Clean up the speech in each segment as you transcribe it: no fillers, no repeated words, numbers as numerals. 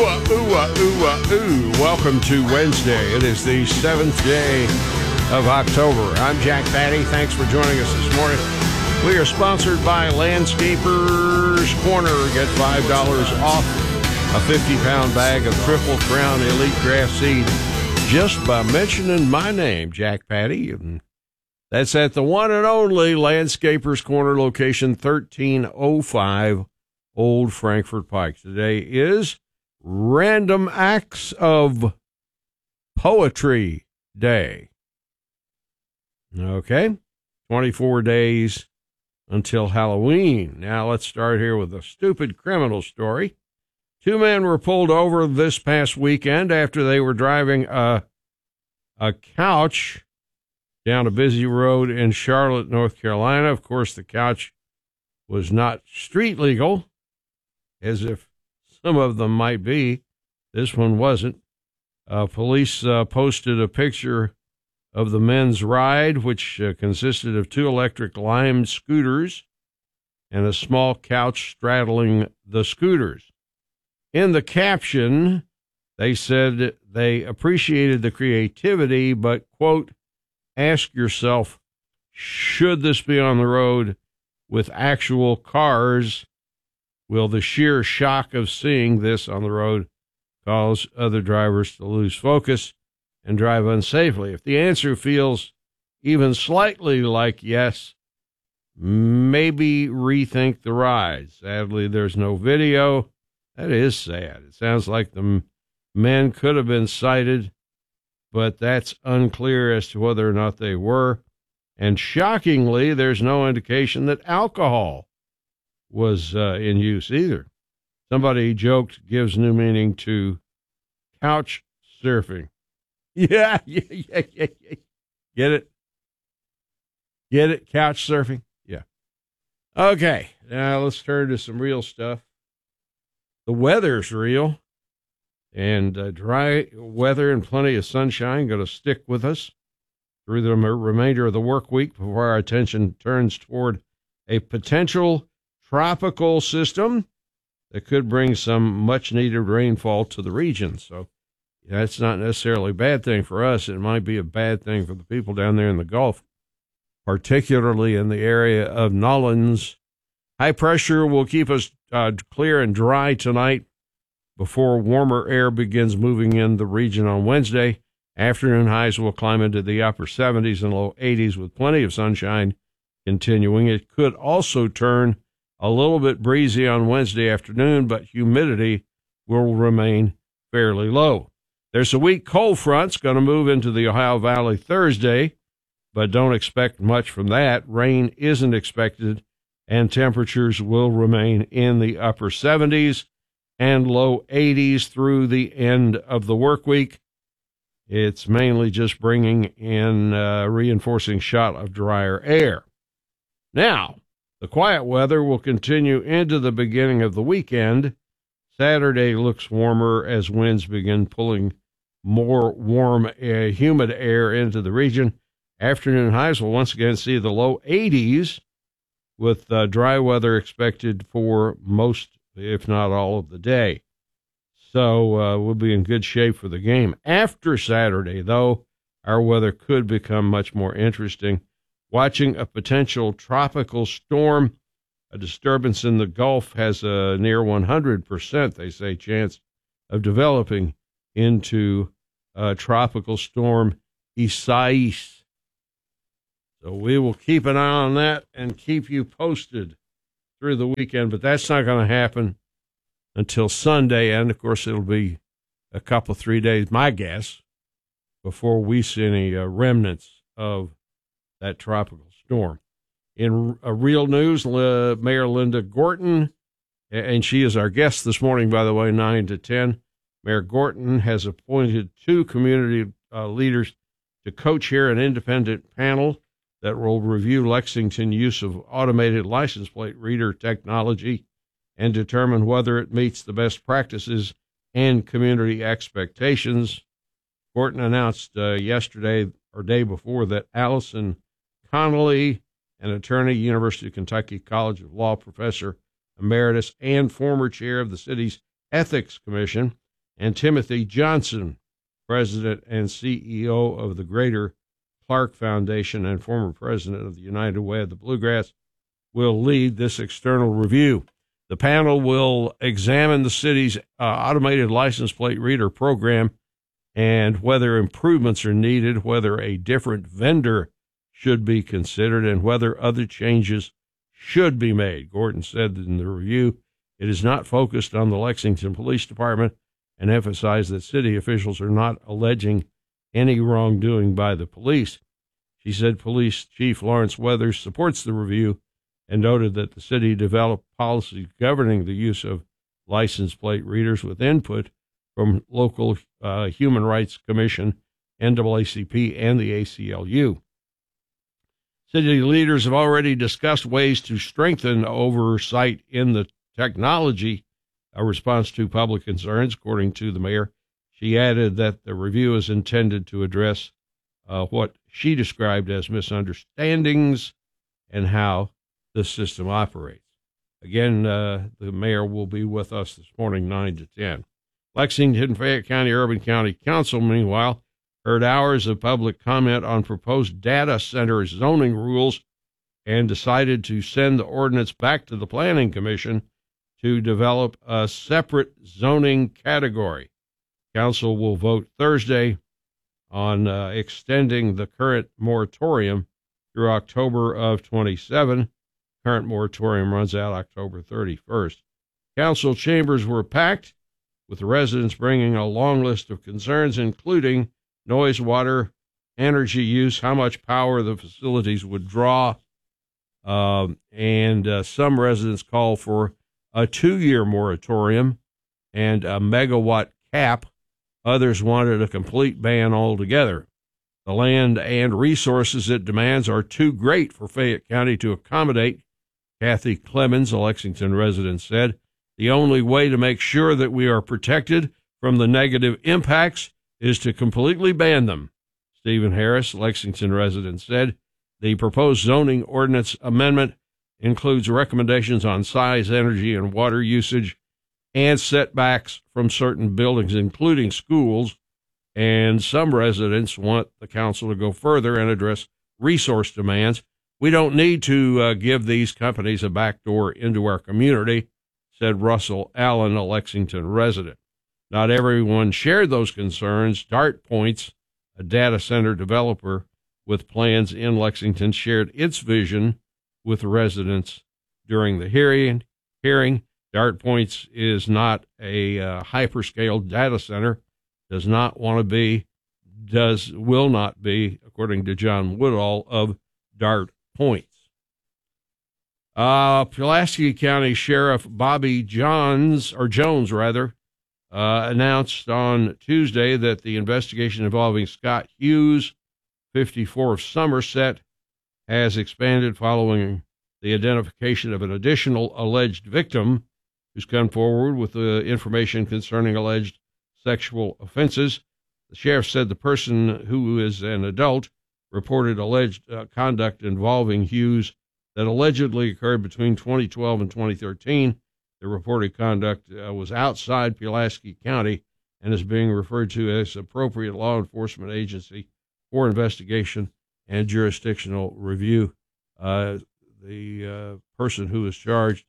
Ooh. Welcome to Wednesday. It is the 7th day of October. I'm Jack Patty. Thanks for joining us this morning. We are sponsored by Landscapers Corner. Get $5 off a 50-pound bag of Triple Crown Elite Grass Seed just by mentioning my name, Jack Patty. And that's at the one and only Landscapers Corner, location 1305 Old Frankfort Pike. Today is Random Acts of Poetry Day. Okay, 24 days until Halloween. Now let's start here with a stupid criminal story. Two men were pulled over this past weekend after they were driving a couch down a busy road in Charlotte, North Carolina. Of course, the couch was not street legal, as if some of them might be. This one wasn't. Police posted a picture of the men's ride, which consisted of two electric Lime scooters and a small couch straddling the scooters. In the caption, they said they appreciated the creativity, but, quote, ask yourself, should this be on the road with actual cars? Will the sheer shock of seeing this on the road cause other drivers to lose focus and drive unsafely? If the answer feels even slightly like yes, maybe rethink the ride. Sadly, there's no video. That is sad. It sounds like the men could have been cited, but that's unclear as to whether or not they were. And shockingly, there's no indication that alcohol was in use either. Somebody joked, gives new meaning to couch surfing. Yeah. Get it? Get it? Couch surfing? Yeah. Okay, now let's turn to some real stuff. The weather's real, and dry weather and plenty of sunshine going to stick with us through the remainder of the work week before our attention turns toward a potential tropical system that could bring some much-needed rainfall to the region. So that's not necessarily a bad thing for us. It might be a bad thing for the people down there in the Gulf, particularly in the area of Nolens. High pressure will keep us clear and dry tonight before warmer air begins moving in the region on Wednesday. Afternoon highs will climb into the upper 70s and low 80s with plenty of sunshine continuing. It could also turn a little bit breezy on Wednesday afternoon, but humidity will remain fairly low. There's a weak cold front's going to move into the Ohio Valley Thursday, but don't expect much from that. Rain isn't expected, and temperatures will remain in the upper 70s and low 80s through the end of the work week. It's mainly just bringing in a reinforcing shot of drier air. Now, the quiet weather will continue into the beginning of the weekend. Saturday looks warmer as winds begin pulling more warm, humid air into the region. Afternoon highs will once again see the low 80s, with dry weather expected for most, if not all, of the day. So we'll be in good shape for the game. After Saturday, though, our weather could become much more interesting. Watching a potential tropical storm, a disturbance in the Gulf has a near 100%, they say, chance of developing into a tropical storm Isaias. So we will keep an eye on that and keep you posted through the weekend, but that's not going to happen until Sunday, and of course it'll be a couple, 3 days, my guess, before we see any remnants of that tropical storm. In real news, Mayor Linda Gorton, and she is our guest this morning, by the way, 9 to 10. Mayor Gorton has appointed two community leaders to co-chair an independent panel that will review Lexington use of automated license plate reader technology and determine whether it meets the best practices and community expectations. Gorton announced yesterday or day before that Allison Connolly, an attorney, University of Kentucky College of Law professor emeritus and former chair of the city's Ethics Commission, and Timothy Johnson, President and CEO of the Greater Clark Foundation and former president of the United Way of the Bluegrass, will lead this external review. The panel will examine the city's automated license plate reader program and whether improvements are needed, whether a different vendor should be considered, and whether other changes should be made. Gordon said in the review it is not focused on the Lexington Police Department and emphasized that city officials are not alleging any wrongdoing by the police. She said Police Chief Lawrence Weathers supports the review and noted that the city developed policies governing the use of license plate readers with input from local Human Rights Commission, NAACP, and the ACLU. City leaders have already discussed ways to strengthen oversight in the technology, a response to public concerns, according to the mayor. She added that the review is intended to address what she described as misunderstandings and how the system operates. Again, the mayor will be with us this morning, 9 to 10. Lexington, Fayette County, Urban County Council, meanwhile, heard hours of public comment on proposed data center zoning rules and decided to send the ordinance back to the Planning Commission to develop a separate zoning category. Council will vote Thursday on extending the current moratorium through October of 27. Current moratorium runs out October 31st. Council chambers were packed, with the residents bringing a long list of concerns, including noise, water, energy use, how much power the facilities would draw, and some residents call for a 2-year moratorium and a megawatt cap. Others wanted a complete ban altogether. The land and resources it demands are too great for Fayette County to accommodate, Kathy Clemens, a Lexington resident, said. The only way to make sure that we are protected from the negative impacts is to completely ban them. Stephen Harris, Lexington resident, said the proposed zoning ordinance amendment includes recommendations on size, energy, and water usage and setbacks from certain buildings, including schools, and some residents want the council to go further and address resource demands. We don't need to give these companies a backdoor into our community, said Russell Allen, a Lexington resident. Not everyone shared those concerns. Dart Points, a data center developer with plans in Lexington, shared its vision with residents during the hearing. Dart Points is not a hyperscale data center, will not be, according to John Woodall of Dart Points. Pulaski County Sheriff Bobby Jones announced on Tuesday that the investigation involving Scott Hughes, 54, of Somerset, has expanded following the identification of an additional alleged victim who's come forward with information concerning alleged sexual offenses. The sheriff said the person, who is an adult, reported alleged conduct involving Hughes that allegedly occurred between 2012 and 2013. The reported conduct was outside Pulaski County and is being referred to as appropriate law enforcement agency for investigation and jurisdictional review. The person who is charged,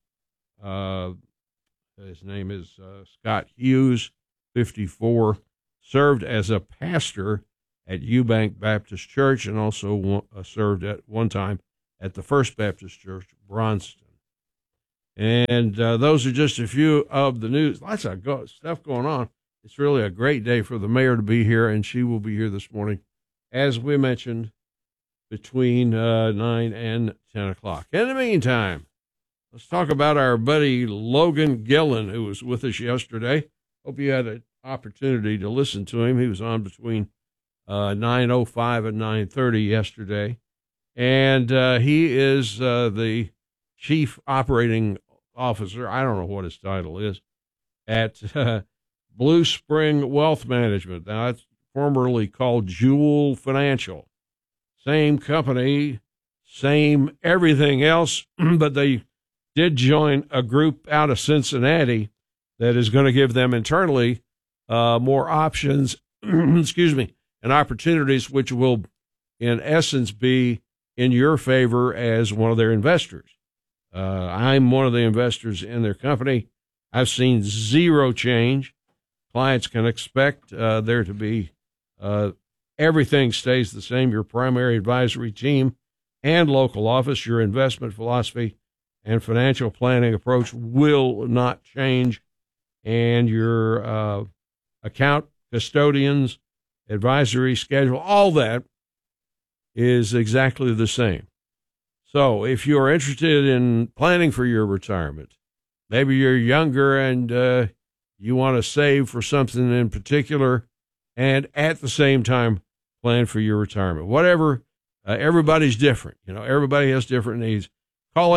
his name is Scott Hughes, 54, served as a pastor at Eubank Baptist Church and also served at one time at the First Baptist Church, Bronson. And those are just a few of the news. Lots of stuff going on. It's really a great day for the mayor to be here, and she will be here this morning, as we mentioned, between 9 and 10 o'clock. In the meantime, let's talk about our buddy Logan Gillen, who was with us yesterday. Hope you had an opportunity to listen to him. He was on between 9:05 and 9:30 yesterday. And he is the chief operating officer, I don't know what his title is, at Blue Spring Wealth Management. Now, that's formerly called Jewel Financial. Same company, same everything else, but they did join a group out of Cincinnati that is going to give them internally more options, excuse me, and opportunities, which will, in essence, be in your favor as one of their investors. I'm one of the investors in their company. I've seen zero change. Clients can expect there to be everything stays the same. Your primary advisory team and local office, your investment philosophy and financial planning approach will not change, and your account custodians, advisory schedule, all that is exactly the same. So if you're interested in planning for your retirement, maybe you're younger and you want to save for something in particular and at the same time plan for your retirement. Whatever, everybody's different. Everybody has different needs. Call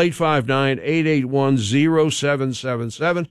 859-881-0777,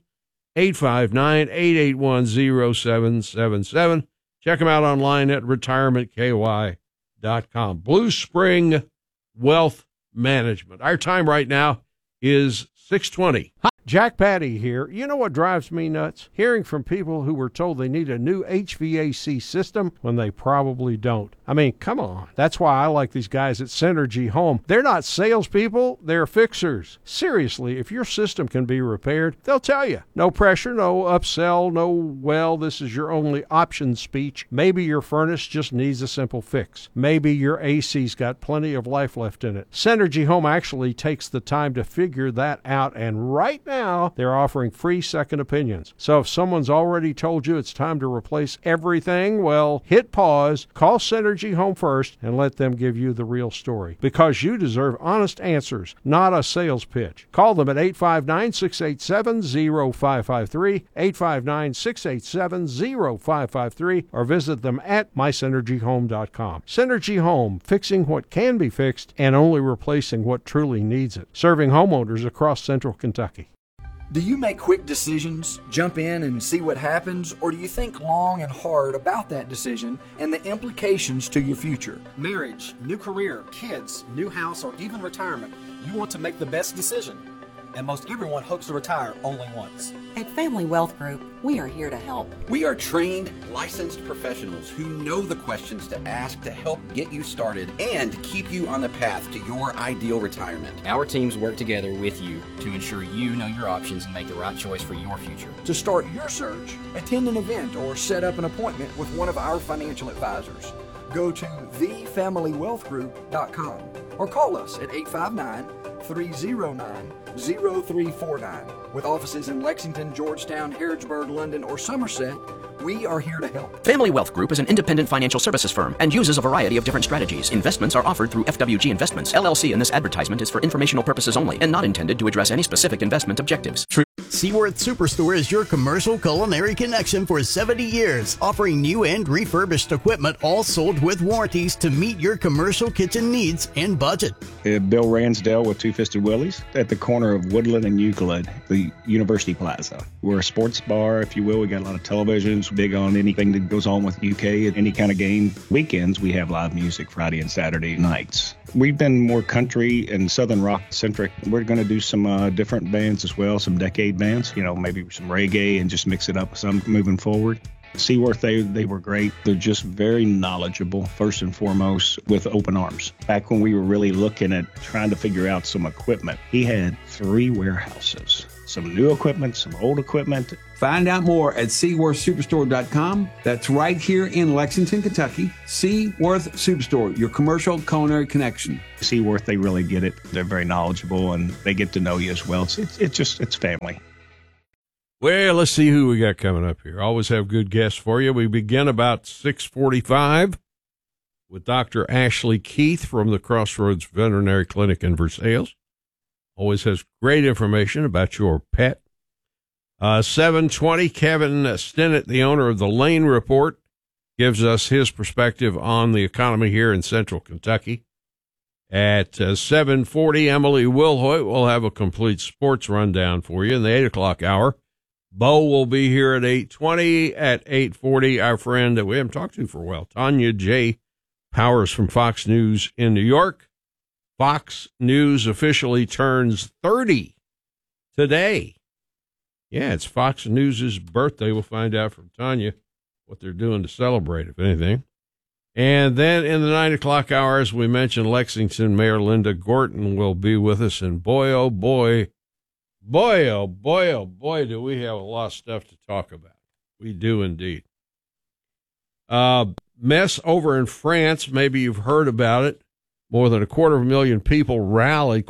859-881-0777. Check them out online at retirementky.com. Blue Spring Wealth Management. Our time right now is 6:20. Jack Patty here. You know what drives me nuts? Hearing from people who were told they need a new HVAC system when they probably don't. I mean, come on. That's why I like these guys at Synergy Home. They're not salespeople, they're fixers. Seriously, if your system can be repaired, they'll tell you. No pressure, no upsell, no, well, this is your only option speech. Maybe your furnace just needs a simple fix. Maybe your AC's got plenty of life left in it. Synergy Home actually takes the time to figure that out, and right now, they're offering free second opinions. So if someone's already told you it's time to replace everything, well, hit pause, call Synergy Home first, and let them give you the real story. Because you deserve honest answers, not a sales pitch. Call them at 859-687-0553, 859-687-0553, or visit them at mysynergyhome.com. Synergy Home, fixing what can be fixed and only replacing what truly needs it. Serving homeowners across central Kentucky. Do you make quick decisions, jump in and see what happens, or do you think long and hard about that decision and the implications to your future? Marriage, new career, kids, new house, or even retirement. You want to make the best decision. And most everyone hopes to retire only once. At Family Wealth Group, we are here to help. We are trained, licensed professionals who know the questions to ask to help get you started and keep you on the path to your ideal retirement. Our teams work together with you to ensure you know your options and make the right choice for your future. To start your search, attend an event or set up an appointment with one of our financial advisors. Go to thefamilywealthgroup.com or call us at 859-309-0349. With offices in Lexington, Georgetown, Harrodsburg, London, or Somerset, we are here to help. Family Wealth Group is an independent financial services firm and uses a variety of different strategies. Investments are offered through FWG Investments, LLC, and this advertisement is for informational purposes only and not intended to address any specific investment objectives. Seaworth Superstore is your commercial culinary connection for 70 years, offering new and refurbished equipment, all sold with warranties to meet your commercial kitchen needs and budget. Bill Ransdale with Two Fisted Willies at the corner of Woodland and Euclid, the University Plaza. We're a sports bar, if you will. We got a lot of televisions, big on anything that goes on with UK, any kind of game. Weekends, we have live music Friday and Saturday nights. We've been more country and southern rock centric. We're going to do some different bands as well, some decade bands, maybe some reggae and just mix it up some moving forward. Seaworth, they were great. They're just very knowledgeable, first and foremost, with open arms. Back when we were really looking at trying to figure out some equipment, he had 3 warehouses. Some new equipment, some old equipment. Find out more at SeaworthSuperstore.com. That's right here in Lexington, Kentucky. Seaworth Superstore, your commercial culinary connection. Seaworth, they really get it. They're very knowledgeable, and they get to know you as well. It's family. Well, let's see who we got coming up here. Always have good guests for you. We begin about 6:45 with Dr. Ashley Keith from the Crossroads Veterinary Clinic in Versailles. Always has great information about your pet. 7:20, Kevin Stinnett, the owner of the Lane Report, gives us his perspective on the economy here in central Kentucky. At 7:40, Emily Wilhoit will have a complete sports rundown for you in the 8 o'clock hour. Bo will be here at 8:20. At 8:40, our friend that we haven't talked to for a while, Tanya J. Powers from Fox News in New York. Fox News officially turns 30 today. Yeah, it's Fox News' birthday. We'll find out from Tanya what they're doing to celebrate, if anything. And then in the 9 o'clock hour, as we mentioned, Lexington Mayor Linda Gorton will be with us. And boy, oh boy, do we have a lot of stuff to talk about. We do indeed. Mess over in France. Maybe you've heard about it. More than 250,000 people rallied.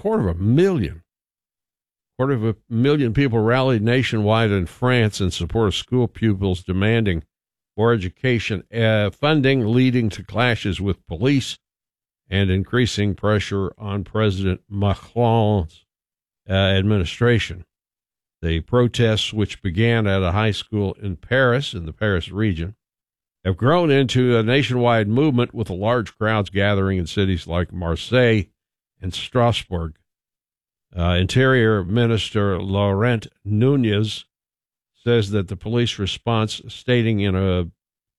250,000 people rallied nationwide in France in support of school pupils demanding more education funding, leading to clashes with police and increasing pressure on President Macron's administration. The protests, which began at a high school in Paris, in the Paris region, have grown into a nationwide movement with large crowds gathering in cities like Marseille and Strasbourg. Interior Minister Laurent Nunez says that the police response, stating it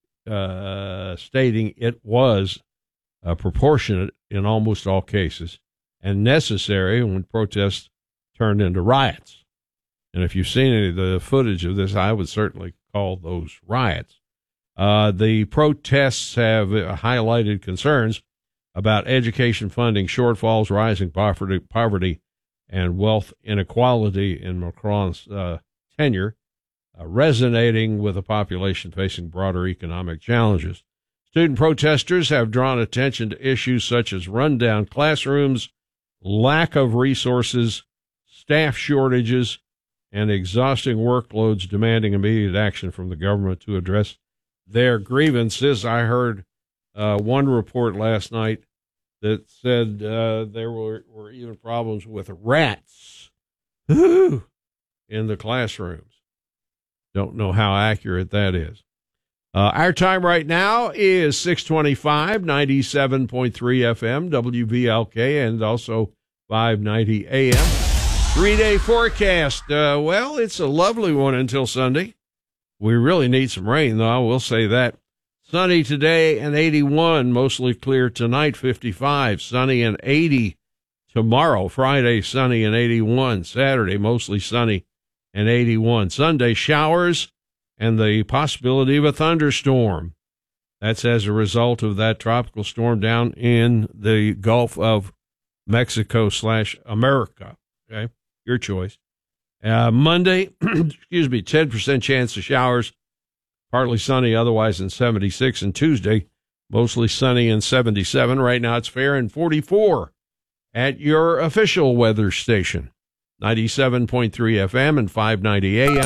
was proportionate in almost all cases and necessary when protests turned into riots. And if you've seen any of the footage of this, I would certainly call those riots. The protests have highlighted concerns about education funding shortfalls, rising poverty and wealth inequality in Macron's tenure, resonating with a population facing broader economic challenges. Student protesters have drawn attention to issues such as rundown classrooms, lack of resources, staff shortages, and exhausting workloads, demanding immediate action from the government to address their grievances. I heard one report last night that said there were even problems with rats in the classrooms. Don't know how accurate that is. Our time right now is 6:25, 97.3 FM, WVLK, and also 590 AM. 3-day forecast. Well, it's a lovely one until Sunday. We really need some rain, though, I will say that. Sunny today and 81, mostly clear tonight, 55. Sunny and 80 tomorrow. Friday, sunny and 81. Saturday, mostly sunny and 81. Sunday, showers and the possibility of a thunderstorm. That's as a result of that tropical storm down in the Gulf of Mexico/America. Okay, your choice. Monday, 10% chance of showers, partly sunny, otherwise in 76. And Tuesday, mostly sunny and 77. Right now it's fair and 44 at your official weather station. 97.3 FM and 590 AM,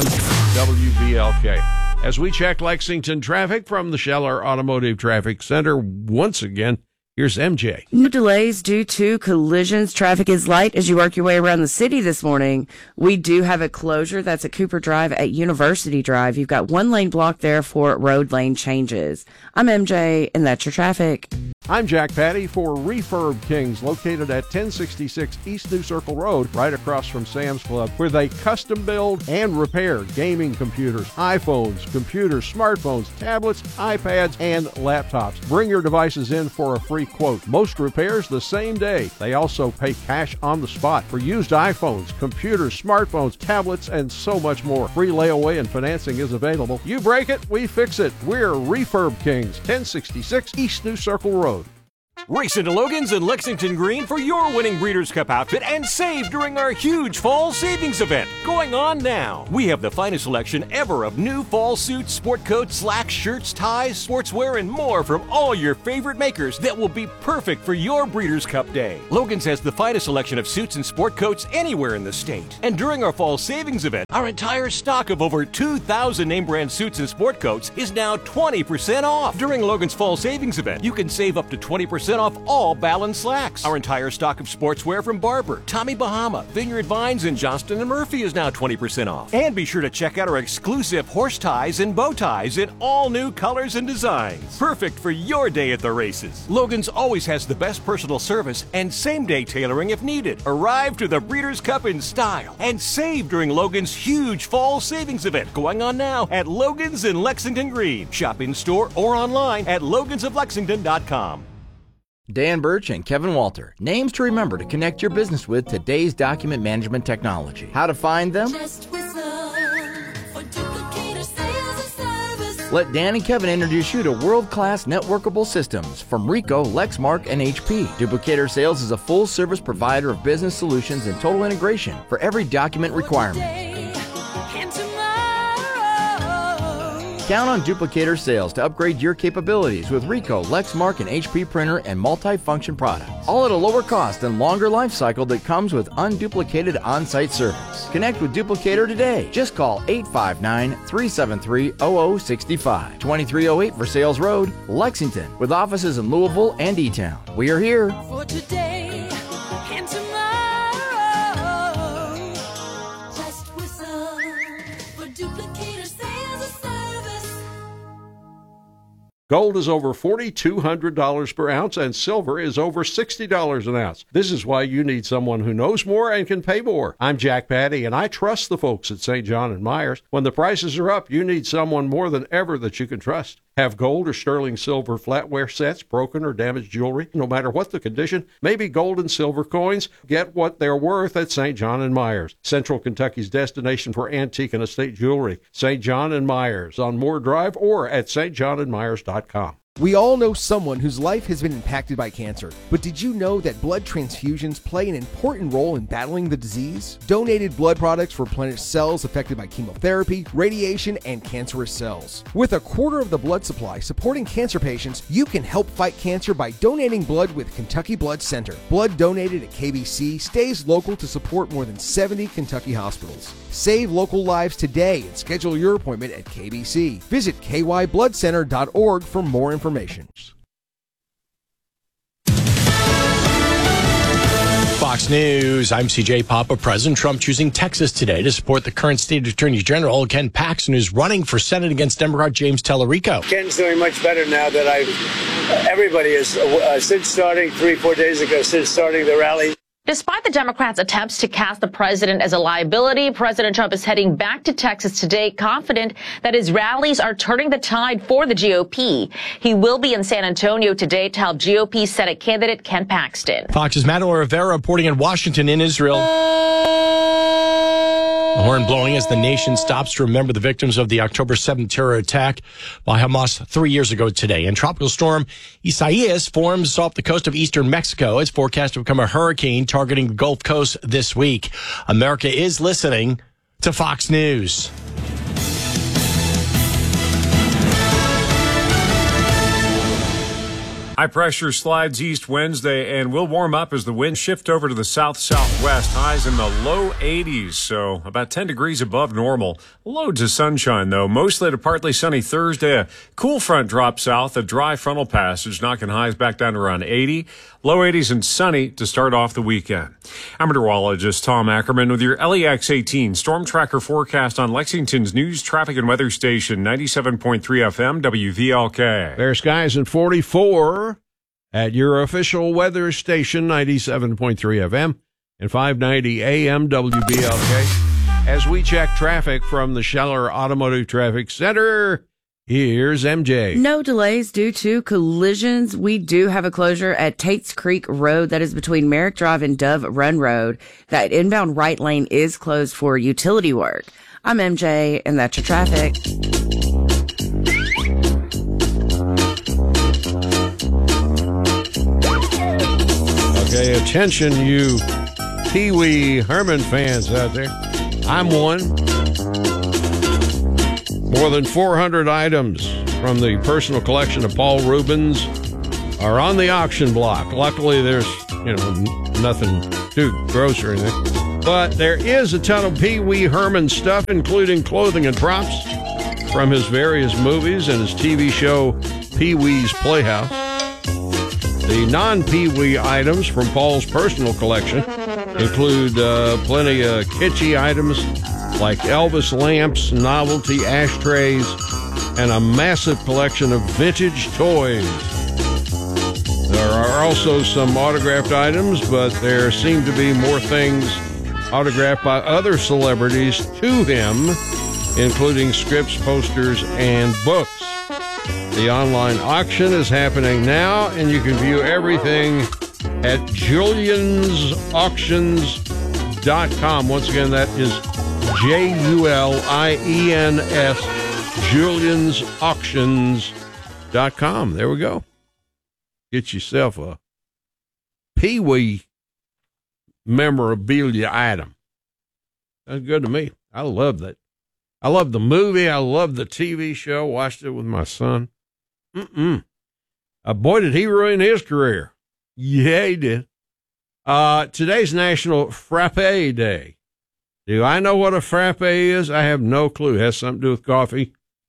WVLK. As we check Lexington traffic from the Scheller Automotive Traffic Center, once again, here's MJ. No delays due to collisions. Traffic is light as you work your way around the city this morning. We do have a closure. That's at Cooper Drive at University Drive. You've got one lane blocked there for road lane changes. I'm MJ, and that's your traffic. I'm Jack Patty for Refurb Kings, located at 1066 East New Circle Road, right across from Sam's Club, where they custom build and repair gaming computers, iPhones, computers, smartphones, tablets, iPads, and laptops. Bring your devices in for a free quote. Most repairs the same day. They also pay cash on the spot for used iPhones, computers, smartphones, tablets, and so much more. Free layaway and financing is available. You break it, we fix it. We're Refurb Kings, 1066 East New Circle Road. Race into Logan's and Lexington Green for your winning Breeders' Cup outfit and save during our huge fall savings event going on now. We have the finest selection ever of new fall suits, sport coats, slacks, shirts, ties, sportswear, and more from all your favorite makers that will be perfect for your Breeders' Cup day. Logan's has the finest selection of suits and sport coats anywhere in the state. And during our fall savings event, our entire stock of over 2,000 name brand suits and sport coats is now 20% off. During Logan's fall savings event, you can save up to 20% off all Ballon slacks. Our entire stock of sportswear from Barber, Tommy Bahama, Vineyard Vines, and Johnston & Murphy is now 20% off. And be sure to check out our exclusive horse ties and bow ties in all new colors and designs. Perfect for your day at the races. Logan's always has the best personal service and same-day tailoring if needed. Arrive to the Breeders' Cup in style and save during Logan's huge fall savings event going on now at Logan's in Lexington Green. Shop in store or online at logansoflexington.com. Dan Birch and Kevin Walter, names to remember to connect your business with today's document management technology. How to find them? Let Dan and Kevin introduce you to world-class networkable systems from Ricoh, Lexmark, and HP. Duplicator Sales is a full-service provider of business solutions and total integration for every document requirement. Count on Duplicator Sales to upgrade your capabilities with Ricoh, Lexmark, and HP printer and multi-function products. All at a lower cost and longer life cycle that comes with unduplicated on-site service. Connect with Duplicator today. Just call 859-373-0065. 2308 Versailles Road, Lexington, with offices in Louisville and E-Town. We are here. For today and tomorrow. Just whistle for Duplicator Sales or Service. Gold is over $4,200 per ounce, and silver is over $60 an ounce. This is why you need someone who knows more and can pay more. I'm Jack Patty, and I trust the folks at St. John & Myers. When the prices are up, you need someone more than ever that you can trust. Have gold or sterling silver flatware sets, broken or damaged jewelry, no matter what the condition, maybe gold and silver coins, get what they're worth at St. John & Myers, Central Kentucky's destination for antique and estate jewelry. St. John & Myers on Moore Drive or at stjohnandmyers.com. We all know someone whose life has been impacted by cancer, but did you know that blood transfusions play an important role in battling the disease? Donated blood products replenish cells affected by chemotherapy, radiation, and cancerous cells. With a quarter of the blood supply supporting cancer patients, you can help fight cancer by donating blood with Kentucky Blood Center. Blood donated at KBC stays local to support more than 70 Kentucky hospitals. Save local lives today and schedule your appointment at KBC. Visit kybloodcenter.org for more information. Fox News, I'm CJ Papa. President Trump choosing Texas today to support the current state attorney general, Ken Paxton, who's running for Senate against Democrat James Tallarico. Ken's doing much better now that everybody is, since starting 3-4 days ago, since starting the rally. Despite the Democrats' attempts to cast the president as a liability, President Trump is heading back to Texas today, confident that his rallies are turning the tide for the GOP. He will be in San Antonio today to help GOP Senate candidate Ken Paxton. Fox's Madeline Rivera reporting in Washington in Israel. The horn blowing as the nation stops to remember the victims of the October 7th terror attack by Hamas 3 years ago today. And tropical storm Isaias forms off the coast of eastern Mexico. It's forecast to become a hurricane targeting the Gulf Coast this week. America is listening to Fox News. High pressure slides east Wednesday and will warm up as the winds shift over to the south-southwest. Highs in the low 80s, so about 10 degrees above normal. Loads of sunshine, though. Mostly to partly sunny Thursday. A cool front drops south, a dry frontal passage, knocking highs back down to around 80. Low 80s and sunny to start off the weekend. I'm meteorologist Tom Ackerman with your LEX 18 Storm Tracker forecast on Lexington's news, traffic, and weather station, 97.3 FM, WVLK. There's skies in 44 at your official weather station, 97.3 FM and 590 AM WBLK. As we check traffic from the Scheller Automotive Traffic Center, here's MJ. No delays due to collisions. We do have a closure at Tates Creek Road. That is between Merrick Drive and Dove Run Road. That inbound right lane is closed for utility work. I'm MJ, and that's your traffic. Okay, attention, you Pee Wee Herman fans out there. I'm one. More than 400 items from the personal collection of Paul Rubens are on the auction block. Luckily, there's, nothing too gross or anything. But there is a ton of Pee Wee Herman stuff, including clothing and props from his various movies and his TV show, Pee Wee's Playhouse. The non-Pee Wee items from Paul's personal collection include plenty of kitschy items like Elvis lamps, novelty ashtrays, and a massive collection of vintage toys. There are also some autographed items, but there seem to be more things autographed by other celebrities to him, including scripts, posters, and books. The online auction is happening now, and you can view everything at JuliensAuctions.com. Once again, that is JuliensAuctions.com. Julian'sAuctions.com. There we go. Get yourself a Pee-wee memorabilia item. That's good to me. I love that. I love the movie. I love the TV show. Watched it with my son. Boy, did he ruin his career. Yeah, he did. Today's National Frappe Day. Do I know what a frappe is? I have no clue. It has something to do with coffee.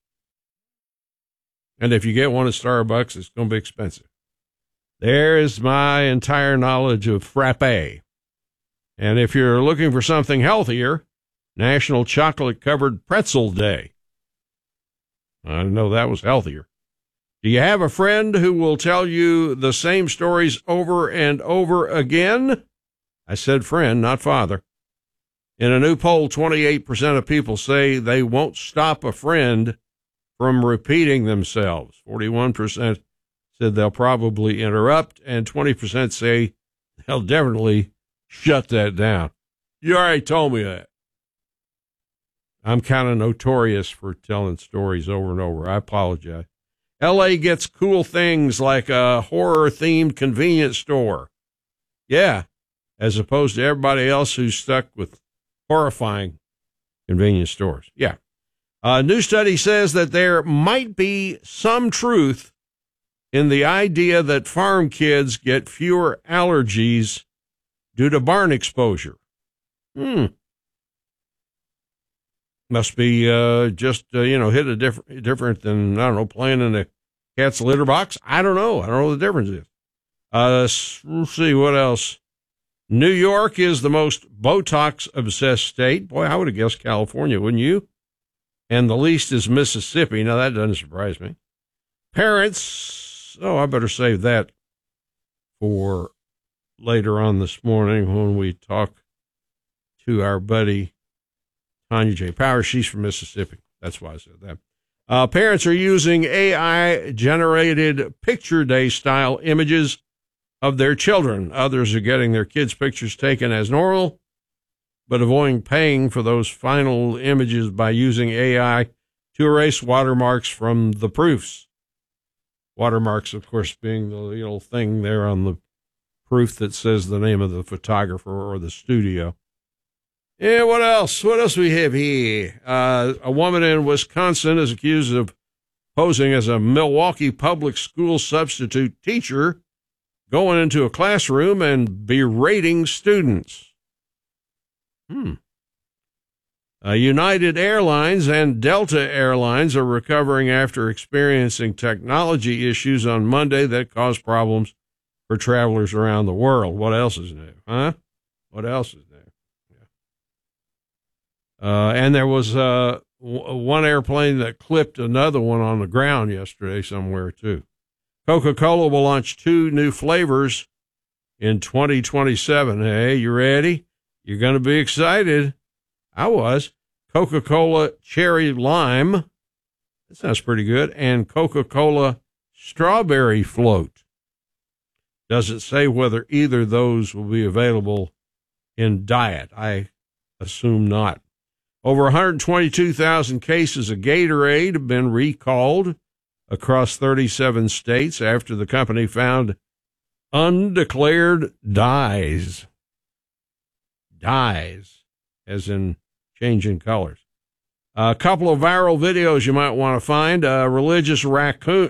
And if you get one at Starbucks, it's going to be expensive. There is my entire knowledge of frappe. And if you're looking for something healthier, National Chocolate-Covered Pretzel Day. I didn't know that was healthier. Do you have a friend who will tell you the same stories over and over again? I said friend, not father. In a new poll, 28% of people say they won't stop a friend from repeating themselves. 41% said they'll probably interrupt, and 20% say they'll definitely shut that down. You already told me that. I'm kind of notorious for telling stories over and over. I apologize. L.A. gets cool things like a horror-themed convenience store. Yeah, as opposed to everybody else who's stuck with horrifying convenience stores. Yeah. A new study says that there might be some truth in the idea that farm kids get fewer allergies due to barn exposure. Must be just hit a different than, I don't know, playing in a cat's litter box. I don't know. I don't know what the difference is. We'll see what else. New York is the most Botox-obsessed state. Boy, I would have guessed California, wouldn't you? And the least is Mississippi. Now, that doesn't surprise me. Parents, I better save that for later on this morning when we talk to our buddy Tanya J. Powers. She's from Mississippi. That's why I said that. Parents are using AI-generated picture day-style images of their children. Others are getting their kids' pictures taken as normal, but avoiding paying for those final images by using AI to erase watermarks from the proofs. Watermarks, of course, being the little thing there on the proof that says the name of the photographer or the studio. Yeah, what else? What else we have here? A woman in Wisconsin is accused of posing as a Milwaukee public school substitute teacher, going into a classroom and berating students. United Airlines and Delta Airlines are recovering after experiencing technology issues on Monday that caused problems for travelers around the world. What else is new, huh? What else is new? And there was one airplane that clipped another one on the ground yesterday somewhere, too. Coca-Cola will launch 2 new flavors in 2027. Hey, you ready? You're going to be excited. I was. Coca-Cola Cherry Lime. That sounds pretty good. And Coca-Cola Strawberry Float. Doesn't say whether either of those will be available in diet. I assume not. Over 122,000 cases of Gatorade have been recalled across 37 states after the company found undeclared dyes. Dyes, as in changing colors. A couple of viral videos you might want to find. A religious raccoon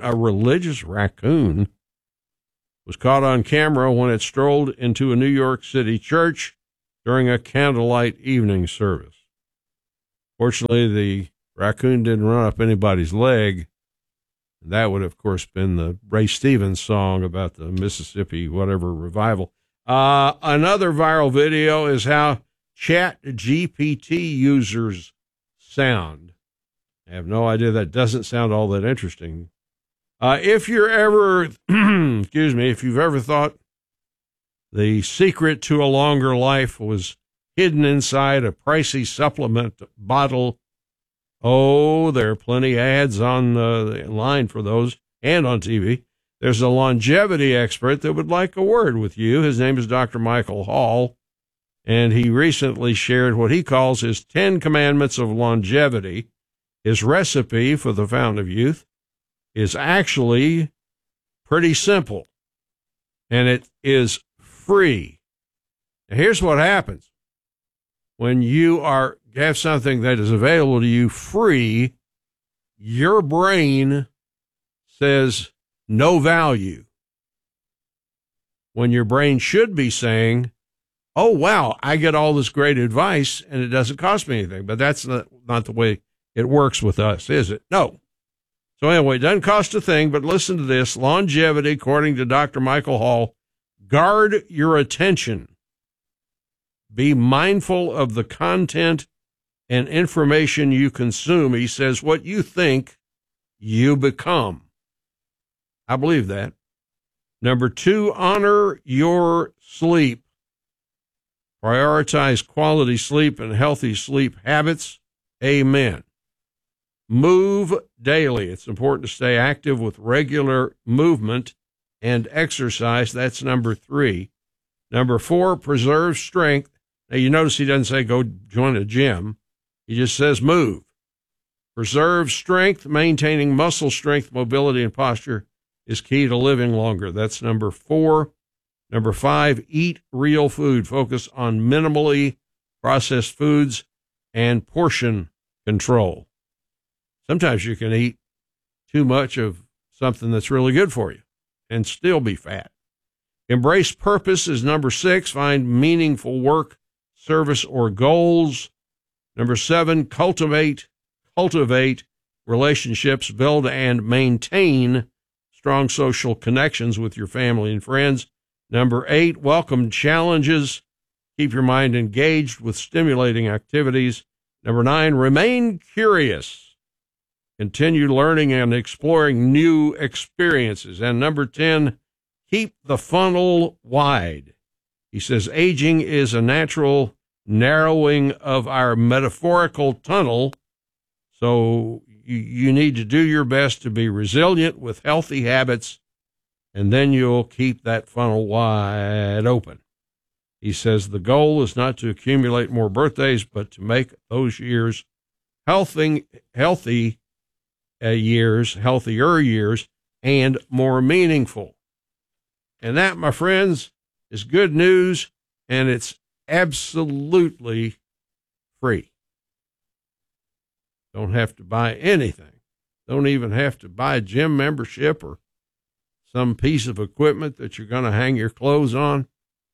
was caught on camera when it strolled into a New York City church during a candlelight evening service. Fortunately, the raccoon didn't run up anybody's leg. That would, of course, been the Ray Stevens song about the Mississippi whatever revival. Another viral video is how ChatGPT users sound. I have no idea. That doesn't sound all that interesting. If you're ever, if you've ever thought the secret to a longer life was hidden inside a pricey supplement bottle, there are plenty ads on the line for those and on TV. There's a longevity expert that would like a word with you. His name is Dr. Michael Hall, and he recently shared what he calls his 10 commandments of longevity. His recipe for the Fountain of Youth is actually pretty simple, and it is free. Now, here's what happens. When you have something that is available to you free, your brain says no value, when your brain should be saying, oh, wow, I get all this great advice and it doesn't cost me anything. But that's not the way it works with us, is it? No. So anyway, it doesn't cost a thing, but listen to this. Longevity, according to Dr. Michael Hall, guard your attention. Be mindful of the content and information you consume. He says, what you think, you become. I believe that. Number 2, honor your sleep. Prioritize quality sleep and healthy sleep habits. Amen. Move daily. It's important to stay active with regular movement and exercise. That's number 3. Number 4, preserve strength. Now, you notice he doesn't say go join a gym. He just says move. Preserve strength. Maintaining muscle strength, mobility, and posture is key to living longer. That's number 4. Number 5, eat real food. Focus on minimally processed foods and portion control. Sometimes you can eat too much of something that's really good for you and still be fat. Embrace purpose is number 6. Find meaningful work, service, or goals. Number 7, cultivate relationships, build and maintain strong social connections with your family and friends. Number 8, welcome challenges. Keep your mind engaged with stimulating activities. Number 9, remain curious. Continue learning and exploring new experiences. And number 10, keep the funnel wide. He says aging is a natural narrowing of our metaphorical tunnel, so you need to do your best to be resilient with healthy habits, and then you'll keep that funnel wide open. He says the goal is not to accumulate more birthdays, but to make those years healthier years, and more meaningful. And that, my friends, is good news, and it's absolutely free. Don't have to buy anything. Don't even have to buy a gym membership or some piece of equipment that you're going to hang your clothes on.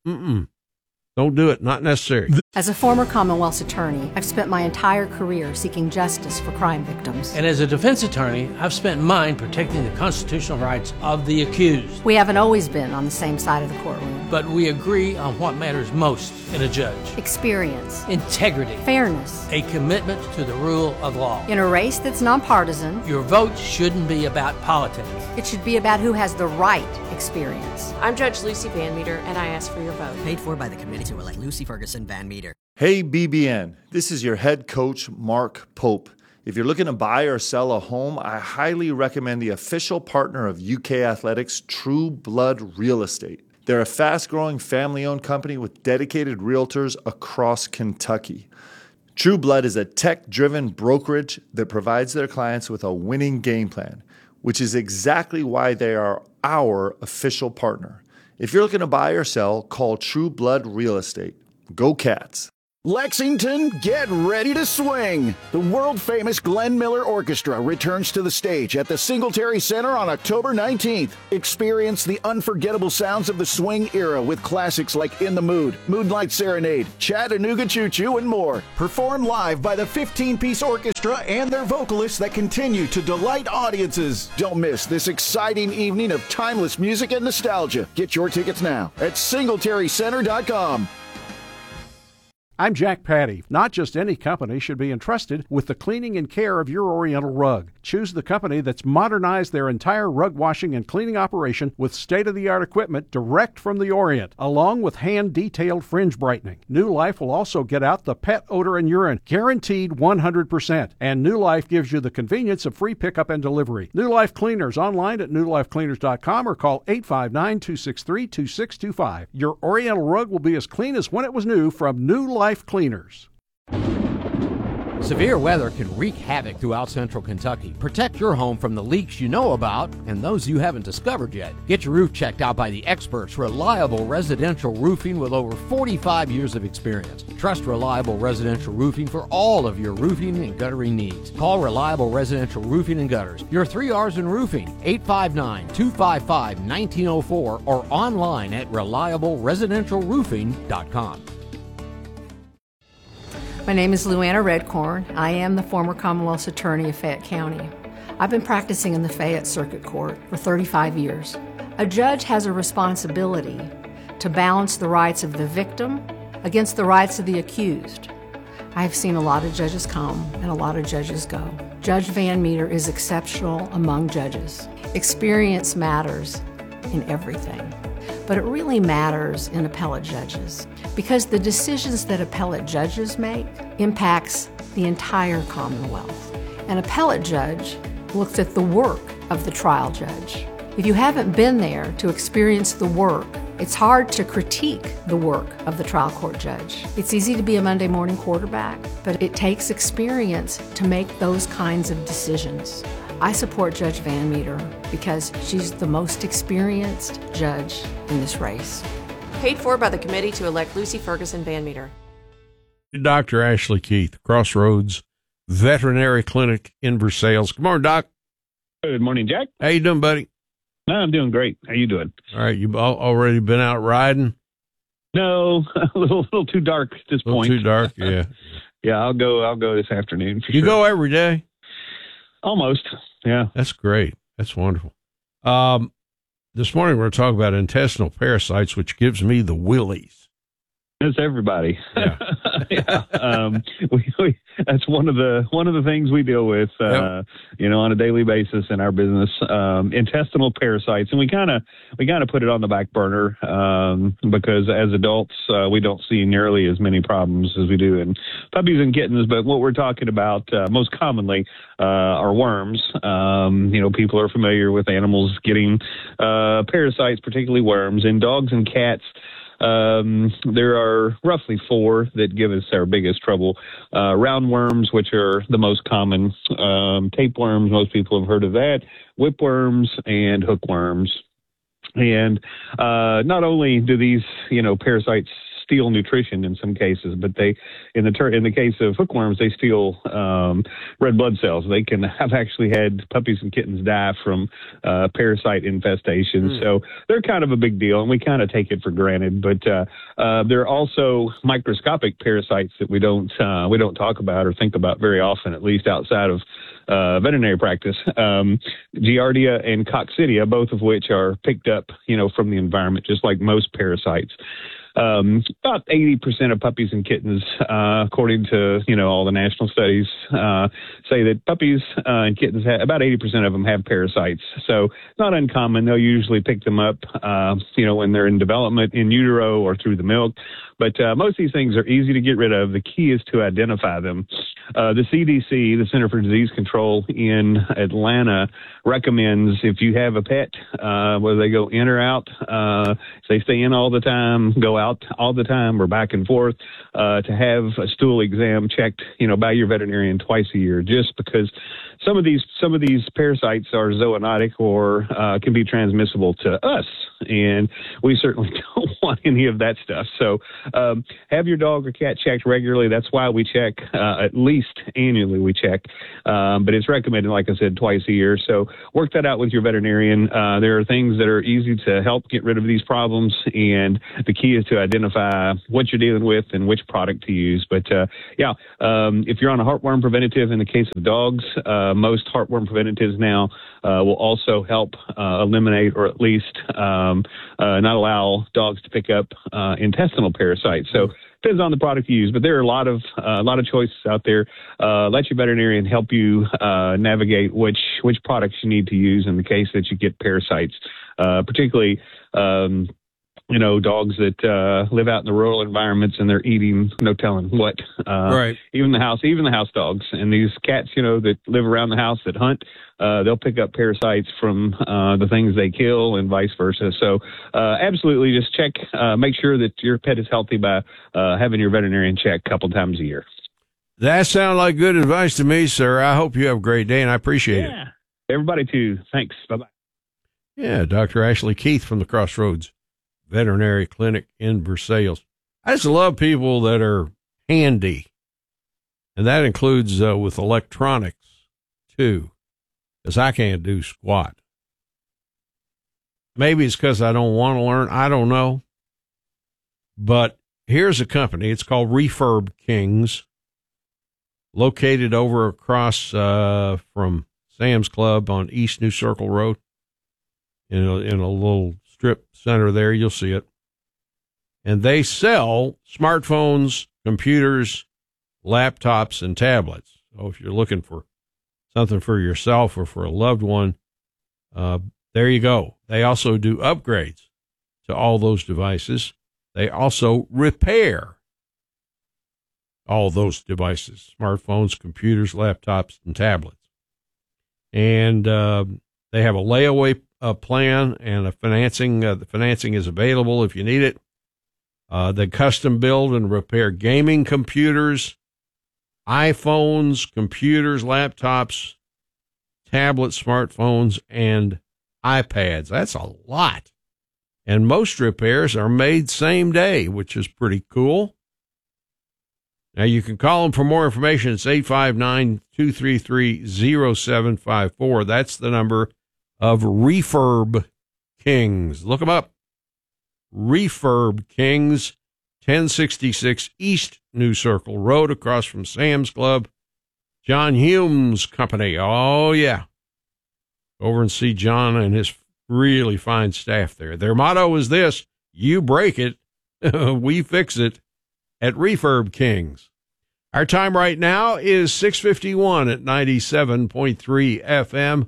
Don't do it. Not necessary. As a former Commonwealth's attorney, I've spent my entire career seeking justice for crime victims. And as a defense attorney, I've spent mine protecting the constitutional rights of the accused. We haven't always been on the same side of the courtroom. But we agree on what matters most in a judge. Experience. Integrity. Fairness. A commitment to the rule of law. In a race that's nonpartisan, your vote shouldn't be about politics. It should be about who has the right experience. I'm Judge Lucy Van Meter, and I ask for your vote. Paid for by the committee to elect Lucy Ferguson Van Meter. Hey BBN, this is your head coach, Mark Pope. If you're looking to buy or sell a home, I highly recommend the official partner of UK Athletics, True Blood Real Estate. They're a fast-growing family-owned company with dedicated realtors across Kentucky. True Blood is a tech-driven brokerage that provides their clients with a winning game plan, which is exactly why they are our official partner. If you're looking to buy or sell, call True Blood Real Estate. Go Cats! Lexington, get ready to swing! The world-famous Glenn Miller Orchestra returns to the stage at the Singletary Center on October 19th. Experience the unforgettable sounds of the swing era with classics like In the Mood, Moonlight Serenade, Chattanooga Choo Choo, and more. Performed live by the 15-piece orchestra and their vocalists that continue to delight audiences. Don't miss this exciting evening of timeless music and nostalgia. Get your tickets now at singletarycenter.com. I'm Jack Patty. Not just any company should be entrusted with the cleaning and care of your Oriental rug. Choose the company that's modernized their entire rug washing and cleaning operation with state-of-the-art equipment direct from the Orient, along with hand-detailed fringe brightening. New Life will also get out the pet odor and urine, guaranteed 100%. And New Life gives you the convenience of free pickup and delivery. New Life Cleaners online at newlifecleaners.com or call 859-263-2625. Your Oriental rug will be as clean as when it was new from New Life Cleaners. Severe weather can wreak havoc throughout central Kentucky. Protect your home from the leaks you know about and those you haven't discovered yet. Get your roof checked out by the experts, Reliable Residential Roofing, with over 45 years of experience. Trust Reliable Residential Roofing for all of your roofing and guttering needs. Call Reliable Residential Roofing and Gutters. Your 3 R's in roofing, 859-255-1904, or online at reliableresidentialroofing.com. My name is Luanna Redcorn. I am the former Commonwealth's Attorney of Fayette County. I've been practicing in the Fayette Circuit Court for 35 years. A judge has a responsibility to balance the rights of the victim against the rights of the accused. I've seen a lot of judges come and a lot of judges go. Judge Van Meter is exceptional among judges. Experience matters in everything, but it really matters in appellate judges because the decisions that appellate judges make impacts the entire Commonwealth. An appellate judge looks at the work of the trial judge. If you haven't been there to experience the work, it's hard to critique the work of the trial court judge. It's easy to be a Monday morning quarterback, but it takes experience to make those kinds of decisions. I support Judge Van Meter because she's the most experienced judge in this race. Paid for by the committee to elect Lucy Ferguson Van Meter. Dr. Ashley Keith, Crossroads Veterinary Clinic in Versailles. Good morning, Doc. Good morning, Jack. How you doing, buddy? No, I'm doing great. How you doing? All right. You've already been out riding? No, a little too dark at this point. Too dark, yeah. Yeah, I'll go this afternoon for you sure. Go every day? Almost, yeah. That's great. That's wonderful. This morning we're going to talk about intestinal parasites, which gives me the willies. That's everybody. Yeah. Yeah. That's one of the things we deal with, on a daily basis in our business. Intestinal parasites, and we kind of put it on the back burner because as adults we don't see nearly as many problems as we do in puppies and kittens. But what we're talking about most commonly are worms. People are familiar with animals getting parasites, particularly worms, in dogs and cats. There are roughly 4 that give us our biggest trouble. Roundworms, which are the most common. Tapeworms, most people have heard of that. Whipworms and hookworms. And not only do these, parasites steal nutrition in some cases, but they, in the case of hookworms, they steal red blood cells. They can have actually had puppies and kittens die from parasite infestation. So they're kind of a big deal, and we kind of take it for granted. But there are also microscopic parasites that we don't talk about or think about very often, at least outside of veterinary practice. Giardia and Coccidia, both of which are picked up, from the environment, just like most parasites. About 80% of puppies and kittens, according to, all the national studies, say that puppies and kittens, about 80% of them have parasites. So not uncommon. They'll usually pick them up, when they're in development in utero or through the milk. But most of these things are easy to get rid of. The key is to identify them. The CDC, the Center for Disease Control in Atlanta, recommends if you have a pet, whether they go in or out, if they stay in all the time, go out all the time, or back and forth, to have a stool exam checked, by your veterinarian twice a year, just because some of these parasites are zoonotic or can be transmissible to us, and we certainly don't want any of that stuff. So have your dog or cat checked regularly. That's why we check at least annually. We check, but it's recommended, like I said, twice a year. So work that out with your veterinarian. There are things that are easy to help get rid of these problems, and the key is to identify what you're dealing with and which product to use. But if you're on a heartworm preventative, in the case of dogs, most heartworm preventatives now will also help eliminate, or at least not allow dogs to pick up intestinal parasites. So depends on the product you use, but there are a lot of choices out there. Let your veterinarian help you navigate which products you need to use in the case that you get parasites, particularly dogs that live out in the rural environments and they're eating, no telling what. Right. Even the house dogs, and these cats, that live around the house that hunt, they'll pick up parasites from the things they kill, and vice versa. So absolutely, just check, make sure that your pet is healthy by having your veterinarian check a couple times a year. That sounds like good advice to me, sir. I hope you have a great day, and I appreciate it. Everybody too. Thanks. Bye-bye. Yeah, Dr. Ashley Keith from the Crossroads Veterinary Clinic in Versailles. I just love people that are handy, and that includes with electronics, too, because I can't do squat. Maybe it's because I don't want to learn. I don't know. But here's a company. It's called Refurb Kings, located over across from Sam's Club on East New Circle Road in a little strip center there. You'll see it. And they sell smartphones, computers, laptops, and tablets. So if you're looking for something for yourself or for a loved one, there you go. They also do upgrades to all those devices. They also repair all those devices, smartphones, computers, laptops, and tablets. And they have a layaway plan and a financing. The financing is available if you need it. They custom build and repair gaming computers, iPhones, computers, laptops, tablets, smartphones, and iPads. That's a lot. And most repairs are made same day, which is pretty cool. Now, you can call them for more information. It's 859-233-0754. That's the number of Refurb Kings. Look them up. Refurb Kings, 1066 East New Circle Road, across from Sam's Club. John Hume's company. Oh, yeah. Over and see John and his really fine staff there. Their motto is this: you break it, we fix it at Refurb Kings. Our time right now is 6:51 at 97.3 FM,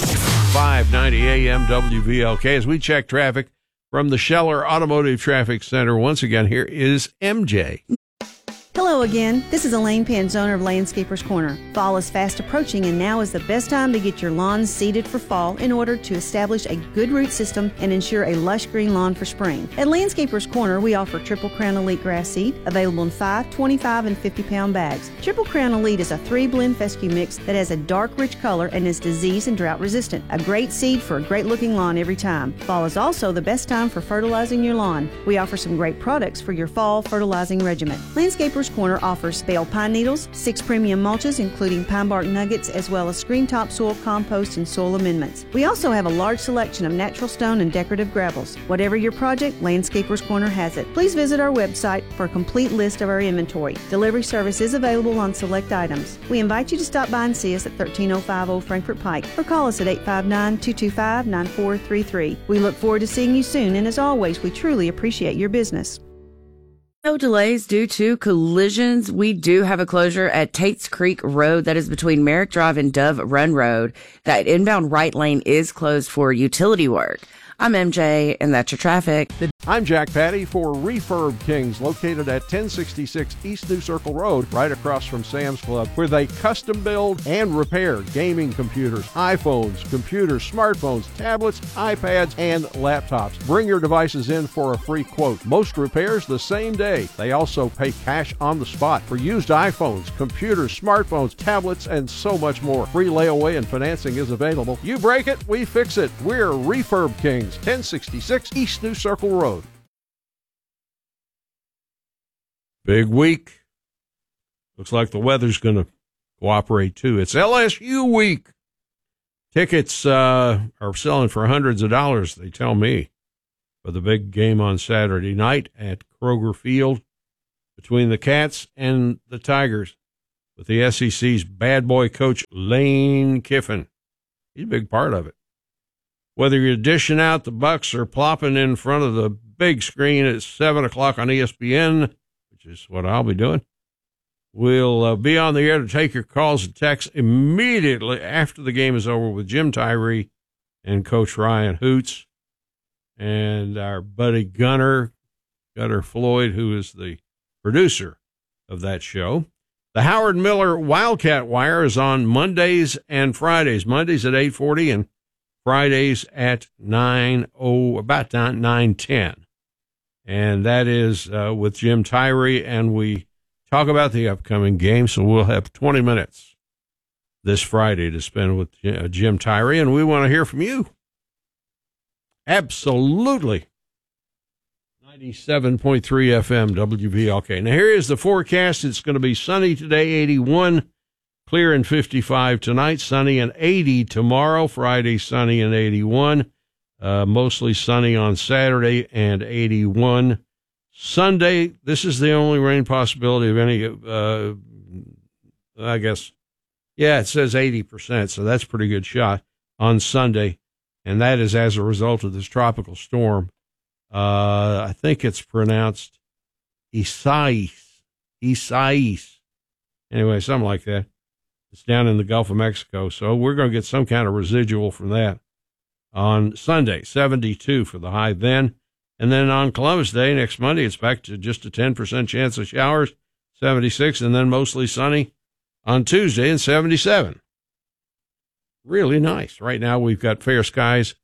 590 AM WVLK. As we check traffic from the Scheller Automotive Traffic Center, once again, here is MJ. Hello again. This is Elaine Pence, owner of Landscapers Corner. Fall is fast approaching, and now is the best time to get your lawns seeded for fall in order to establish a good root system and ensure a lush green lawn for spring. At Landscapers Corner, we offer Triple Crown Elite grass seed, available in 5, 25, and 50-pound bags. Triple Crown Elite is a 3-blend fescue mix that has a dark, rich color and is disease and drought resistant. A great seed for a great-looking lawn every time. Fall is also the best time for fertilizing your lawn. We offer some great products for your fall fertilizing regimen. Landscapers Corner offers bale pine needles, 6 premium mulches including pine bark nuggets, as well as screen top soil compost and soil amendments. We also have a large selection of natural stone and decorative gravels. Whatever your project, Landscapers Corner has it. Please visit our website for a complete list of our inventory. Delivery service is available on select items. We invite you to stop by and see us at 13050 Old Frankfort Pike, or call us at 859-225-9433. We look forward to seeing you soon, and as always, we truly appreciate your business. No delays due to collisions. We do have a closure at Tates Creek Road. That is between Merrick Drive and Dove Run Road. That inbound right lane is closed for utility work. I'm MJ, and that's your traffic. I'm Jack Patty for Refurb Kings, located at 1066 East New Circle Road, right across from Sam's Club, where they custom build and repair gaming computers, iPhones, computers, smartphones, tablets, iPads, and laptops. Bring your devices in for a free quote. Most repairs the same day. They also pay cash on the spot for used iPhones, computers, smartphones, tablets, and so much more. Free layaway and financing is available. You break it, we fix it. We're Refurb Kings, 1066 East New Circle Road. Big week. Looks like the weather's going to cooperate, too. It's LSU week. Tickets are selling for hundreds of dollars, they tell me, for the big game on Saturday night at Kroger Field between the Cats and the Tigers, with the SEC's bad boy coach Lane Kiffin. He's a big part of it. Whether you're dishing out the Bucks or plopping in front of the big screen at 7 o'clock on ESPN, which is what I'll be doing, we'll be on the air to take your calls and texts immediately after the game is over with Jim Tyree and Coach Ryan Hoots and our buddy Gunner Floyd, who is the producer of that show. The Howard Miller Wildcat Wire is on Mondays and Fridays. Mondays at 8:40 and Fridays at about 9:10. And that is with Jim Tyree, and we talk about the upcoming game. So we'll have 20 minutes this Friday to spend with Jim Tyree, and we want to hear from you. Absolutely. 97.3 FM WVLK. Now, here is the forecast. It's going to be sunny today, 81, clear and 55 tonight, sunny and 80 tomorrow, Friday, sunny and 81, mostly sunny on Saturday and 81. Sunday, this is the only rain possibility of any, I guess. Yeah, it says 80%, so that's a pretty good shot on Sunday, and that is as a result of this tropical storm. I think it's pronounced Isaias. Anyway, something like that. It's down in the Gulf of Mexico, so we're going to get some kind of residual from that on Sunday, 72 for the high then. And then on Columbus Day, next Monday, it's back to just a 10% chance of showers, 76, and then mostly sunny on Tuesday and 77. Really nice. Right now we've got fair skies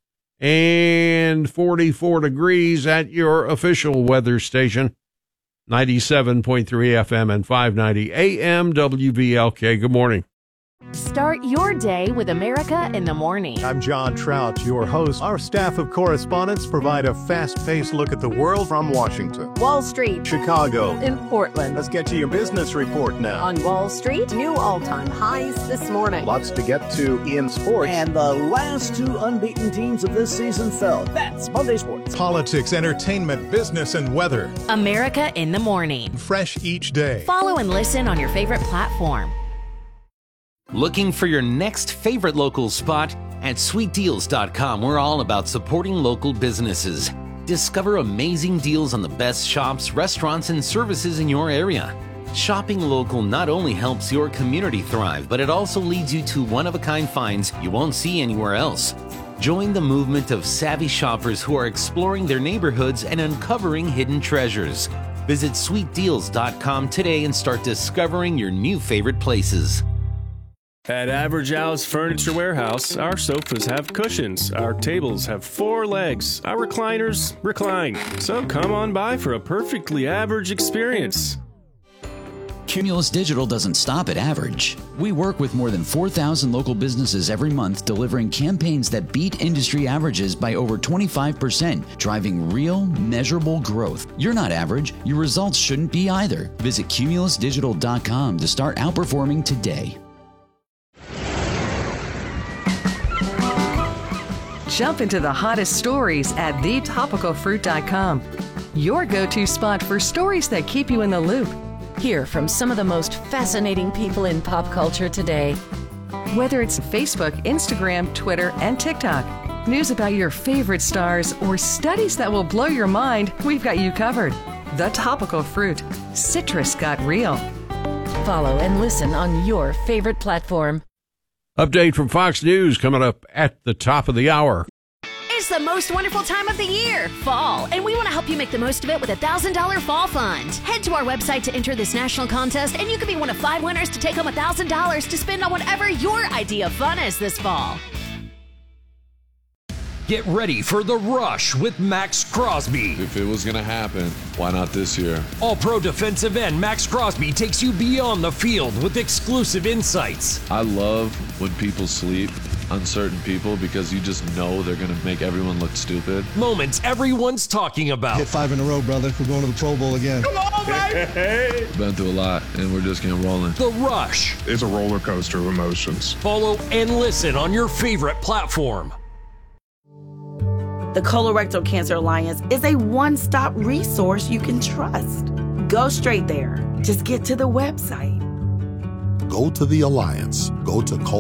and 44 degrees at your official weather station, 97.3 FM and 590 AM WVLK. Good morning. Start your day with America in the Morning. I'm John Trout, your host. Our staff of correspondents provide a fast-paced look at the world from Washington, Wall Street, Chicago, and Portland. Let's get to your business report now. On Wall Street, new all-time highs this morning. Lots to get to in sports. And the last two unbeaten teams of this season fell. That's Monday Sports. Politics, entertainment, business, and weather. America in the Morning. Fresh each day. Follow and listen on your favorite platform. Looking for your next favorite local spot? At sweetdeals.com, we're all about supporting local businesses. Discover amazing deals on the best shops, restaurants, and services in your area. Shopping local not only helps your community thrive, but it also leads you to one-of-a-kind finds you won't see anywhere else. Join the movement of savvy shoppers who are exploring their neighborhoods and uncovering hidden treasures. Visit sweetdeals.com today and start discovering your new favorite places. At Average Al's Furniture Warehouse, our sofas have cushions, our tables have 4 legs, our recliners recline. So come on by for a perfectly average experience. Cumulus Digital doesn't stop at average. We work with more than 4,000 local businesses every month, delivering campaigns that beat industry averages by over 25%, driving real, measurable growth. You're not average. Your results shouldn't be either. Visit cumulusdigital.com to start outperforming today. Jump into the hottest stories at thetopicalfruit.com. Your go-to spot for stories that keep you in the loop. Hear from some of the most fascinating people in pop culture today. Whether it's Facebook, Instagram, Twitter, and TikTok, news about your favorite stars, or studies that will blow your mind, we've got you covered. The Topical Fruit. Citrus got real. Follow and listen on your favorite platform. Update from Fox News coming up at the top of the hour. It's the most wonderful time of the year, fall, and we want to help you make the most of it with a $1,000 fall fund. Head to our website to enter this national contest, and you could be one of 5 winners to take home $1,000 to spend on whatever your idea of fun is this fall. Get ready for The Rush with Max Crosby. If it was going to happen, why not this year? All-Pro defensive end Max Crosby takes you beyond the field with exclusive insights. I love when people sleep, uncertain people, because you just know they're going to make everyone look stupid. Moments everyone's talking about. Hit 5 in a row, brother. We're going to the Pro Bowl again. Come on, baby! Been through a lot, and we're just getting rolling. The Rush. It's a roller coaster of emotions. Follow and listen on your favorite platform. The Colorectal Cancer Alliance is a one-stop resource you can trust. Go straight there. Just get to the website. Go to the Alliance. Go to